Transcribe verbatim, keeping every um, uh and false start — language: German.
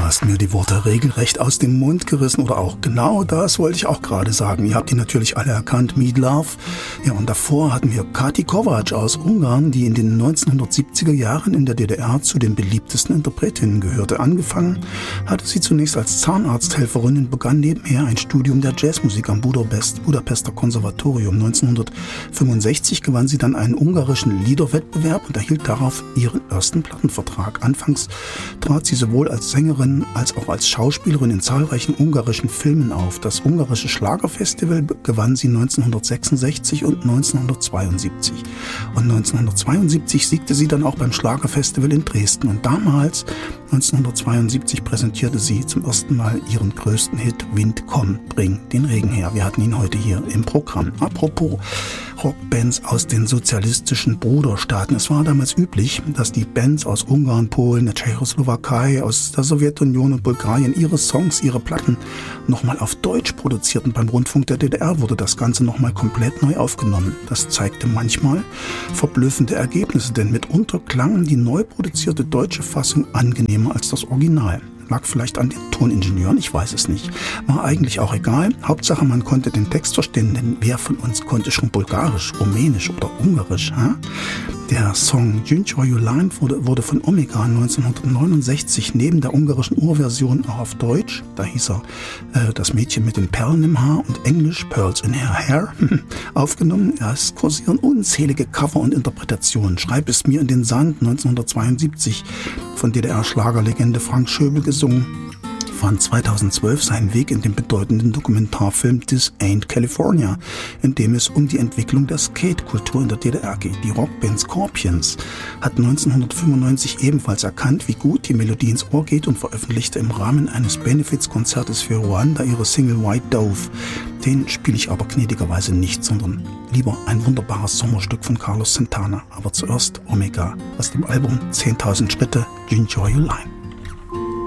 hast mir die Worte regelrecht aus dem Mund gerissen oder auch genau das wollte ich auch gerade sagen. Ihr habt die natürlich alle erkannt, Meatloaf. Ja, und davor hatten wir Kati Kovacs aus Ungarn, die in den neunzehnhundertsiebziger Jahren in der D D R zu den beliebtesten Interpretinnen gehörte. Angefangen hatte sie zunächst als Zahnarzthelferin und begann nebenher ein Studium der Jazzmusik am Budapest, Budapester Konservatorium. neunzehnhundertfünfundsechzig gewann sie dann einen ungarischen Liederwettbewerb und erhielt darauf ihren ersten Plattenvertrag. Anfangs trat sie sowohl als Sängerin als auch als Schauspielerin in zahlreichen ungarischen Filmen auf. Das ungarische Schlagerfestival gewann sie neunzehnhundertsechsundsechzig und neunzehnhundertzweiundsiebzig. Und neunzehnhundertzweiundsiebzig siegte sie dann auch beim Schlagerfestival in Dresden. Und damals, neunzehnhundertzweiundsiebzig, präsentierte sie zum ersten Mal ihren größten Hit Wind, komm, bring den Regen her. Wir hatten ihn heute hier im Programm. Apropos Rockbands aus den sozialistischen Bruderstaaten. Es war damals üblich, dass die Bands aus Ungarn, Polen, der Tschechoslowakei, aus der Sowjetunion und Bulgarien ihre Songs, ihre Platten nochmal auf Deutsch produzierten. Beim Rundfunk der D D R wurde das Ganze nochmal komplett neu aufgenommen. Das zeigte manchmal verblüffende Ergebnisse, denn mitunter klang die neu produzierte deutsche Fassung angenehmer als das Original. Lag vielleicht an den Toningenieuren, ich weiß es nicht. War eigentlich auch egal. Hauptsache, man konnte den Text verstehen, denn wer von uns konnte schon Bulgarisch, Rumänisch oder Ungarisch? Hä? Der Song Gyöngyös Lány wurde, wurde von Omega neunzehnhundertneunundsechzig neben der ungarischen Urversion auch auf Deutsch, da hieß er äh, Das Mädchen mit den Perlen im Haar, und Englisch Pearls in Her Hair, aufgenommen. Es kursieren unzählige Cover und Interpretationen. Schreib es mir in den Sand, neunzehnhundertzweiundsiebzig, von D D R-Schlagerlegende Frank Schöbel gesungen, fand zweitausendzwölf seinen Weg in den bedeutenden Dokumentarfilm This Ain't California, in dem es um die Entwicklung der Skate-Kultur in der D D R geht. Die Rockband Scorpions hat neunzehnhundertfünfundneunzig ebenfalls erkannt, wie gut die Melodie ins Ohr geht, und veröffentlichte im Rahmen eines Benefizkonzertes für Ruanda ihre Single White Dove. Den spiele ich aber gnädigerweise nicht, sondern lieber ein wunderbares Sommerstück von Carlos Santana. Aber zuerst Omega aus dem Album zehntausend Schritte, Gyöngyös Lány.